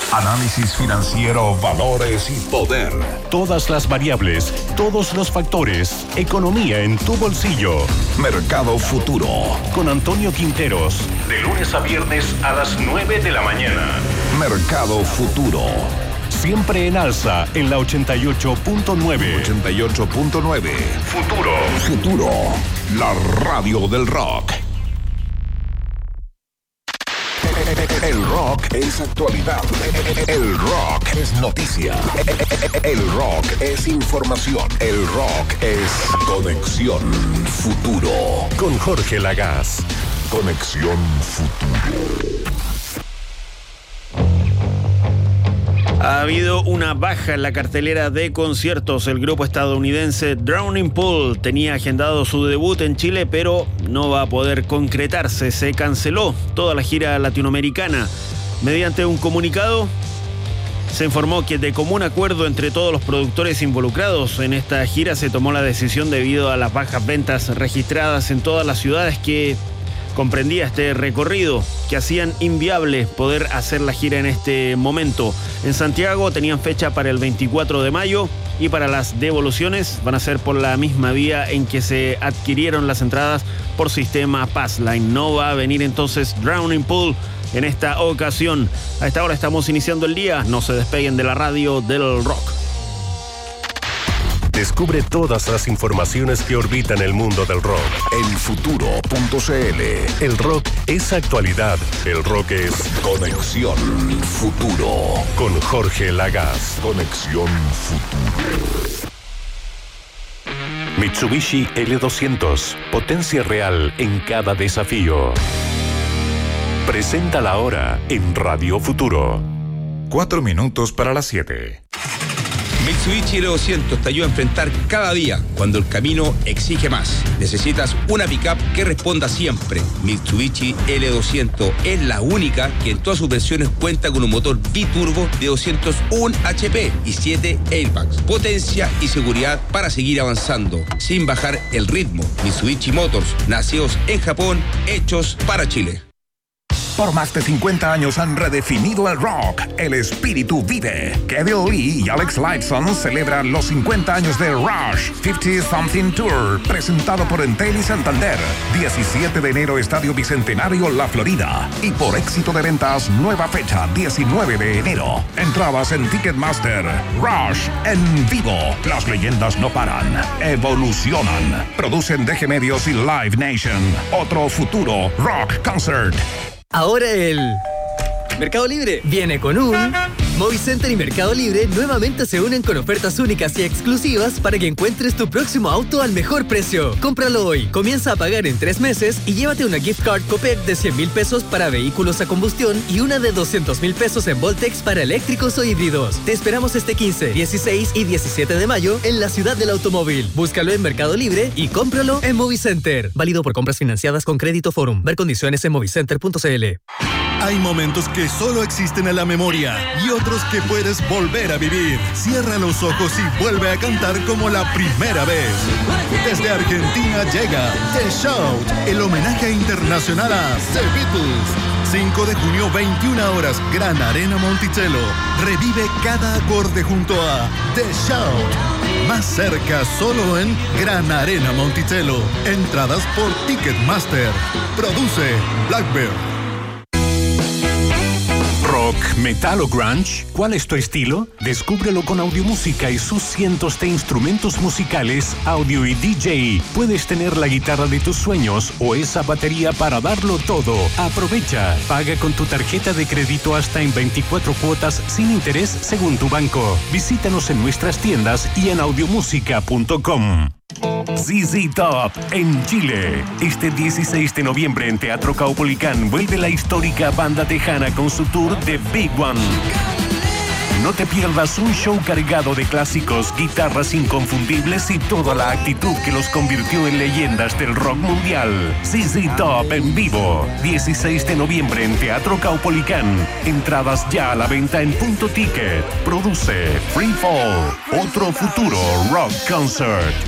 Análisis financiero, valores y poder. Todas las variables, todos los factores. Economía en tu bolsillo. Mercado Futuro. Con Antonio Quinteros. De lunes a viernes a las 9 de la mañana. Mercado Futuro. Siempre en alza en la 88.9. 88.9. Futuro. Futuro. La radio del rock. El rock es actualidad. El rock es noticia. El rock es información. El rock es Conexión Futuro. Con Jorge Lagaz. Conexión Futuro. Ha habido una baja en la cartelera de conciertos. El grupo estadounidense Drowning Pool tenía agendado su debut en Chile, pero no va a poder concretarse. Se canceló toda la gira latinoamericana. Mediante un comunicado, se informó que de común acuerdo entre todos los productores involucrados en esta gira se tomó la decisión debido a las bajas ventas registradas en todas las ciudades que comprendía este recorrido, que hacían inviable poder hacer la gira en este momento. En Santiago tenían fecha para el 24 de mayo y para las devoluciones van a ser por la misma vía en que se adquirieron las entradas por sistema Passline. No va a venir entonces Drowning Pool en esta ocasión. A esta hora estamos iniciando el día. No se despeguen de la radio del rock. Descubre todas las informaciones que orbitan el mundo del rock. Elfuturo.cl. El rock es actualidad. El rock es Conexión Futuro. Con Jorge Lagaz. Conexión Futuro. Mitsubishi L200. Potencia real en cada desafío. Presenta la hora en Radio Futuro. 4 minutos para las 7. Mitsubishi L200 te ayuda a enfrentar cada día cuando el camino exige más. Necesitas una pickup que responda siempre. Mitsubishi L200 es la única que en todas sus versiones cuenta con un motor biturbo de 201 HP y 7 airbags. Potencia y seguridad para seguir avanzando sin bajar el ritmo. Mitsubishi Motors, nacidos en Japón, hechos para Chile. Por más de 50 años han redefinido el rock. El espíritu vive. Kevin Lee y Alex Lifeson celebran los 50 años de Rush 50 Something Tour, presentado por Entel y Santander. 17 de enero, Estadio Bicentenario, La Florida. Y por éxito de ventas, nueva fecha, 19 de enero. Entradas en Ticketmaster. Rush en vivo. Las leyendas no paran. Evolucionan. Producen DG Medios y Live Nation. Otro futuro rock concert. Ahora el Mercado Libre viene con un... Movicenter y Mercado Libre nuevamente se unen con ofertas únicas y exclusivas para que encuentres tu próximo auto al mejor precio. Cómpralo hoy, comienza a pagar en 3 meses y llévate una gift card Copec de 100,000 pesos para vehículos a combustión y una de 200,000 pesos en Voltex para eléctricos o híbridos. Te esperamos este 15, 16 y 17 de mayo en la ciudad del automóvil. Búscalo en Mercado Libre y cómpralo en Movicenter. Válido por compras financiadas con Crédito Forum. Ver condiciones en movicenter.cl. Hay momentos que solo existen en la memoria y otros que puedes volver a vivir. Cierra los ojos y vuelve a cantar como la primera vez. Desde Argentina llega The Shout, el homenaje internacional a The Beatles. 5 de junio, 21 horas, Gran Arena Monticello. Revive cada acorde junto a The Shout. Más cerca, solo en Gran Arena Monticello. Entradas por Ticketmaster. Produce Blackbird. Rock, metal o grunge, ¿cuál es tu estilo? Descúbrelo con Audiomúsica y sus cientos de instrumentos musicales, audio y DJ. Puedes tener la guitarra de tus sueños o esa batería para darlo todo. Aprovecha, paga con tu tarjeta de crédito hasta en 24 cuotas sin interés según tu banco. Visítanos en nuestras tiendas y en audiomusica.com. ZZ Top en Chile. Este 16 de noviembre en Teatro Caupolicán vuelve la histórica banda tejana con su tour The Big One. No te pierdas un show cargado de clásicos, guitarras inconfundibles y toda la actitud que los convirtió en leyendas del rock mundial. ZZ Top en vivo, 16 de noviembre en Teatro Caupolicán. Entradas ya a la venta en Punto Ticket. Produce Free Fall, otro futuro rock concert.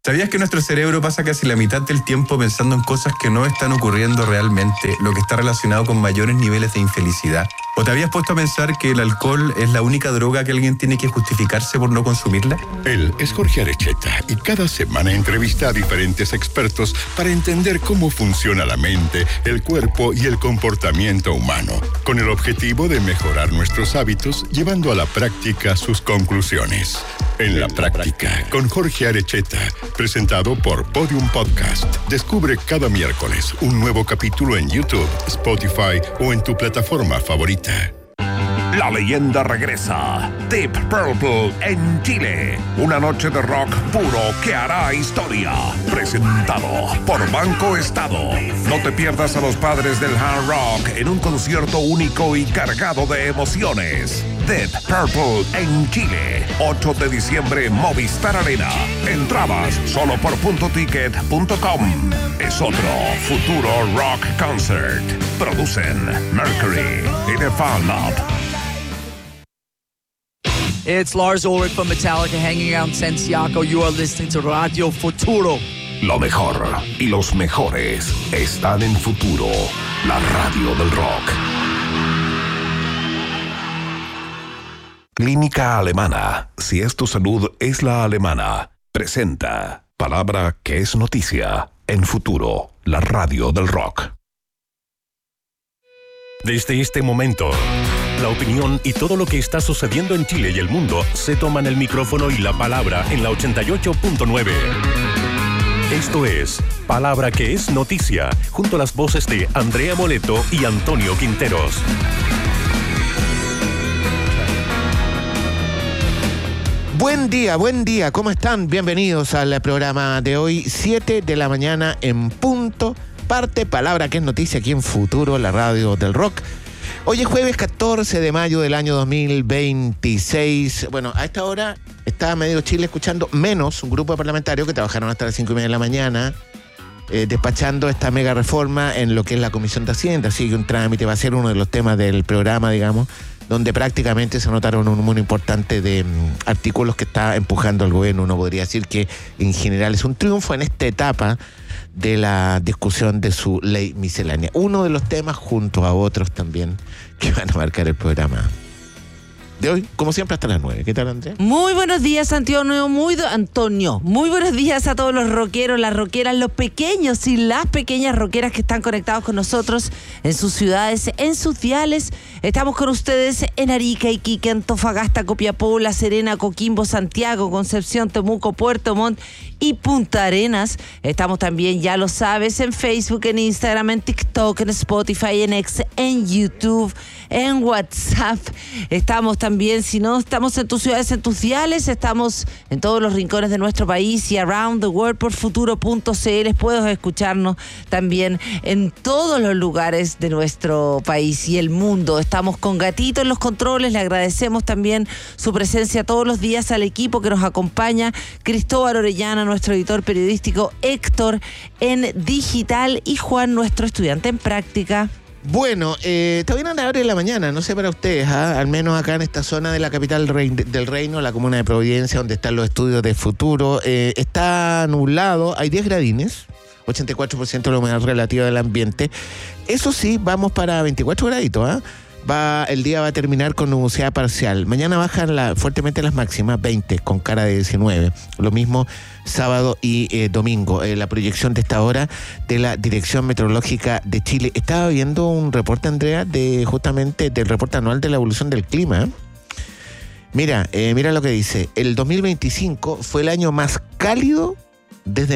¿Sabías que nuestro cerebro pasa casi la mitad del tiempo pensando en cosas que no están ocurriendo realmente, lo que está relacionado con mayores niveles de infelicidad? ¿O te habías puesto a pensar que el alcohol es la única droga que alguien tiene que justificarse por no consumirla? Él es Jorge Arecheta y cada semana entrevista a diferentes expertos para entender cómo funciona la mente, el cuerpo y el comportamiento humano, con el objetivo de mejorar nuestros hábitos, llevando a la práctica sus conclusiones. En la práctica, con Jorge Arecheta, presentado por Podium Podcast. Descubre cada miércoles un nuevo capítulo en YouTube, Spotify o en tu plataforma favorita. La leyenda regresa. Deep Purple en Chile. Una noche de rock puro que hará historia. Presentado por Banco Estado. No te pierdas a los padres del hard rock en un concierto único y cargado de emociones. Deep Purple en Chile. 8 de diciembre, Movistar Arena. Entradas solo por puntoticket.com. Es otro futuro rock concert. Producen Mercury y The Fan Up. It's Lars Ulrich from Metallica hanging out in Santiago. You are listening to Radio Futuro. Lo mejor y los mejores están en Futuro, la radio del rock. Clínica Alemana. Si es tu salud, es la alemana. Presenta palabra que es noticia en Futuro, la radio del rock. Desde este momento, la opinión y todo lo que está sucediendo en Chile y el mundo se toman el micrófono y la palabra en la 88.9. Esto es Palabra que es Noticia, junto a las voces de Andrea Moleto y Antonio Quinteros. Buen día, ¿cómo están? Bienvenidos al programa de hoy, 7 de la mañana en punto. Parte Palabra que es Noticia aquí en Futuro, la radio del rock. Hoy es jueves 14 de mayo del año 2026. Bueno, a esta hora está medio Chile escuchando, menos un grupo de parlamentarios que trabajaron hasta las 5:30 de la mañana despachando esta mega reforma en lo que es la Comisión de Hacienda. Así que un trámite va a ser uno de los temas del programa, digamos, donde prácticamente se anotaron un número importante de artículos que está empujando el gobierno. Uno podría decir que en general es un triunfo en esta etapa de la discusión de su ley miscelánea. Uno de los temas junto a otros también que van a marcar el programa de hoy, como siempre, hasta las 9. ¿Qué tal, Andrea? Muy buenos días, Antonio. Antonio. Muy buenos días a todos los rockeros, las rockeras, los pequeños y las pequeñas rockeras que están conectados con nosotros en sus ciudades, en sus diales. Estamos con ustedes en Arica, Iquique, Antofagasta, Copiapó, La Serena, Coquimbo, Santiago, Concepción, Temuco, Puerto Montt y Punta Arenas. Estamos también, ya lo sabes, en Facebook, en Instagram, en TikTok, en Spotify, en X, en YouTube, en WhatsApp. Estamos también, si no estamos en tus ciudades, en tus diales, estamos en todos los rincones de nuestro país y around the world por futuro.cl. Puedes escucharnos también en todos los lugares de nuestro país y el mundo. Estamos con Gatito en los controles. Le agradecemos también su presencia todos los días al equipo que nos acompaña. Cristóbal Orellana, nuestro editor periodístico, Héctor en digital y Juan, nuestro estudiante en práctica. Bueno, está bien a las horas de la mañana, no sé para ustedes, al menos acá en esta zona de la capital del reino, la comuna de Providencia, donde están los estudios de Futuro, está nublado, hay 10 gradines, 84% de la humedad relativa del ambiente. Eso sí, vamos para 24 graditos, el día va a terminar con nubosidad parcial. Mañana bajan fuertemente las máximas, 20, con cara de 19. Lo mismo sábado y domingo. La proyección de esta hora de la Dirección Meteorológica de Chile. Estaba viendo un reporte, Andrea, justamente del reporte anual de la evolución del clima. Mira lo que dice. El 2025 fue el año más cálido desde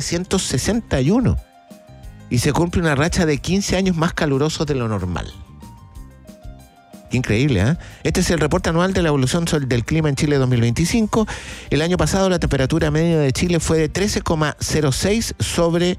1961. Y se cumple una racha de 15 años más calurosos de lo normal. Increíble, Este es el reporte anual de la evolución del clima en Chile 2025. El año pasado la temperatura media de Chile fue de 13,06 sobre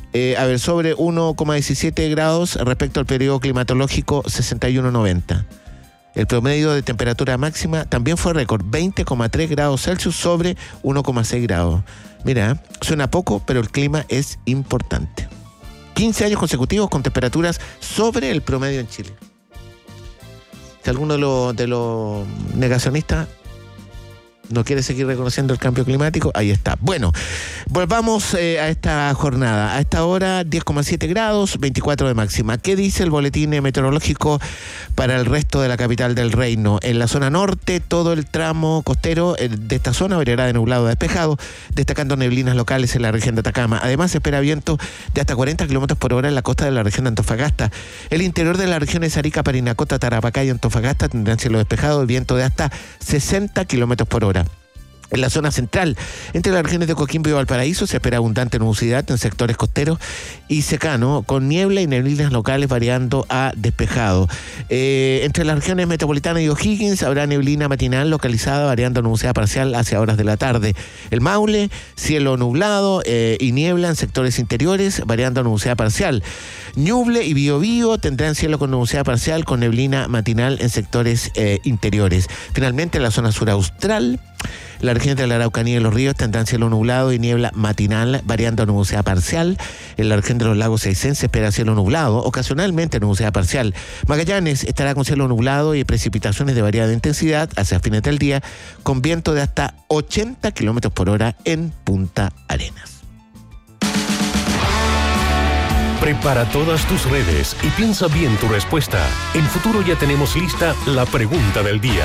1,17 grados respecto al periodo climatológico 61-90. El promedio de temperatura máxima también fue récord, 20,3 grados Celsius sobre 1,6 grados. Mira, suena poco, pero el clima es importante. 15 años consecutivos con temperaturas sobre el promedio en Chile. Si alguno de los negacionistas no quiere seguir reconociendo el cambio climático, ahí está. Bueno, volvamos a esta jornada. A esta hora, 10,7 grados, 24 de máxima. ¿Qué dice el boletín meteorológico para el resto de la capital del reino? En la zona norte, todo el tramo costero de esta zona variará de nublado a despejado, destacando neblinas locales en la región de Atacama. Además, se espera viento de hasta 40 kilómetros por hora en la costa de la región de Antofagasta. El interior de las regiones Arica, Parinacota, Tarapacá y Antofagasta tendrán cielo despejado y viento de hasta 60 kilómetros por hora. En la zona central, entre las regiones de Coquimbo y Valparaíso, se espera abundante nubosidad en sectores costeros y secano, con niebla y neblinas locales variando a despejado. Entre las regiones metropolitanas y O'Higgins habrá neblina matinal localizada variando a nubosidad parcial hacia horas de la tarde. El Maule, cielo nublado y niebla en sectores interiores, variando a nubosidad parcial. Ñuble y Biobío tendrán cielo con nubosidad parcial con neblina matinal en sectores interiores. Finalmente, en la zona sur austral, la región de la Araucanía y los ríos tendrán cielo nublado y niebla matinal, variando a nubosidad parcial. En la región de los lagos Aysén se espera cielo nublado, ocasionalmente nubosidad parcial. Magallanes estará con cielo nublado y precipitaciones de variada intensidad hacia fines del día, con viento de hasta 80 kilómetros por hora en Punta Arenas. Prepara todas tus redes y piensa bien tu respuesta. En Futuro ya tenemos lista la pregunta del día.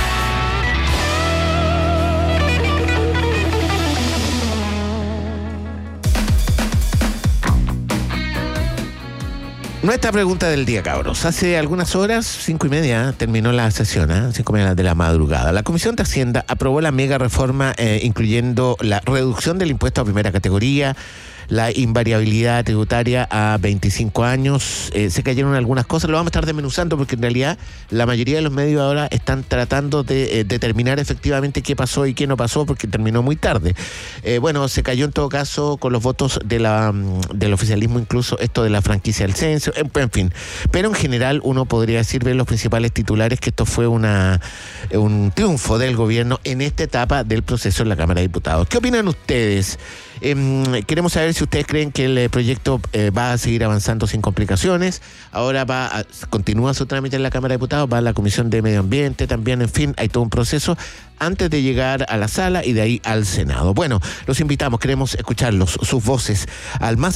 Nuestra pregunta del día, cabros. Hace algunas horas, 5:30, terminó la sesión, 5:30 de la madrugada. La Comisión de Hacienda aprobó la mega reforma, incluyendo la reducción del impuesto a primera categoría, la invariabilidad tributaria a 25 años. Se cayeron algunas cosas, lo vamos a estar desmenuzando porque en realidad la mayoría de los medios ahora están tratando de determinar efectivamente qué pasó y qué no pasó porque terminó muy tarde. Bueno, se cayó en todo caso con los votos del oficialismo, incluso esto de la franquicia del censo, en fin. Pero en general uno podría decir, ver los principales titulares, que esto fue un triunfo del gobierno en esta etapa del proceso en la Cámara de Diputados. ¿Qué opinan ustedes? Queremos saber si ustedes creen que el proyecto va a seguir avanzando sin complicaciones. Ahora continúa su trámite en la Cámara de Diputados, va a la Comisión de Medio Ambiente también, en fin, hay todo un proceso antes de llegar a la sala y de ahí al Senado. Bueno, los invitamos, queremos escucharlos, sus voces, al más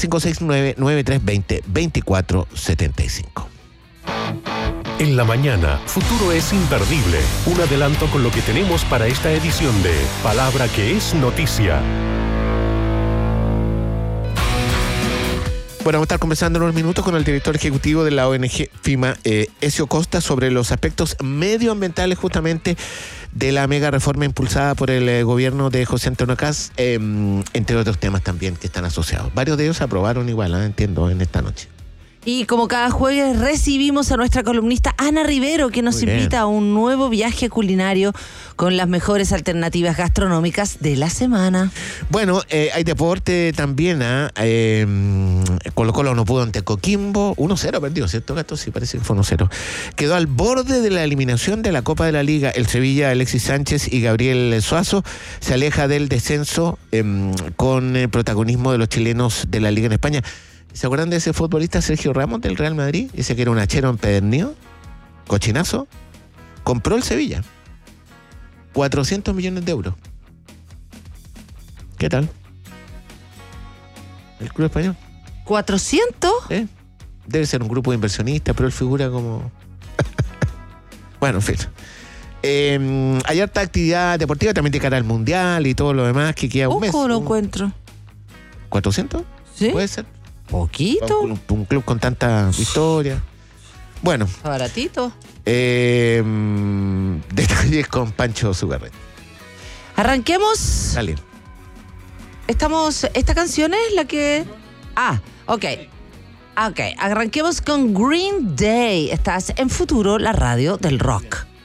569-9320-2475. En la mañana, Futuro es imperdible. Un adelanto con lo que tenemos para esta edición de Palabra que es Noticia. Bueno, vamos a estar conversando en unos minutos con el director ejecutivo de la ONG FIMA, Ezio Costa, sobre los aspectos medioambientales justamente de la mega reforma impulsada por el gobierno de José Antonio Kast, entre otros temas también que están asociados. Varios de ellos se aprobaron igual, entiendo, en esta noche. Y como cada jueves recibimos a nuestra columnista Ana Rivero, que nos invita a un nuevo viaje culinario con las mejores alternativas gastronómicas de la semana. Bueno, hay deporte también. Colo-Colo no pudo ante Coquimbo. 1-0 perdió, ¿cierto, Gato? Sí, parece que fue 1-0. Quedó al borde de la eliminación de la Copa de la Liga. El Sevilla, Alexis Sánchez y Gabriel Suazo se aleja del descenso con el protagonismo de los chilenos de la Liga en España. ¿Se acuerdan de ese futbolista Sergio Ramos del Real Madrid? Ese que era un hachero empedernido, cochinazo. Compró el Sevilla. 400 millones de euros. ¿Qué tal? El club español. ¿400? Debe ser un grupo de inversionistas, pero él figura como... Bueno, en fin. Hay harta actividad deportiva, también de cara al Mundial y todo lo demás, que queda un mes. ¿Cómo lo encuentro? ¿400? Sí. Puede ser. ¿Poquito? Un club con tanta historia. Bueno. ¿Está baratito? Detalles con Pancho Zugarret. Arranquemos. Dale. Esta canción es la que... Ok. Arranquemos con Green Day. Estás en Futuro, la radio del rock.